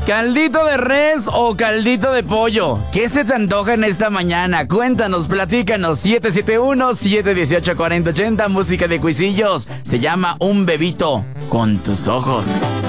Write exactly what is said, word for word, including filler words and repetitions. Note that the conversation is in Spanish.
¿Caldito de res o caldito de pollo? ¿Qué se te antoja en esta mañana? Cuéntanos, platícanos. siete siete uno, siete uno ocho, cuatro cero ocho cero, música de cuisillos. Se llama Un Bebito con tus ojos.